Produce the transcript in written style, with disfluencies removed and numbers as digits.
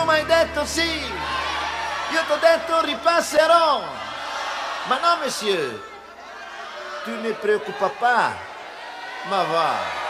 tu mi hai detto sì, io t'ho detto ripasserò. Ma no, monsieur, tu ne preoccupa pas, ma va.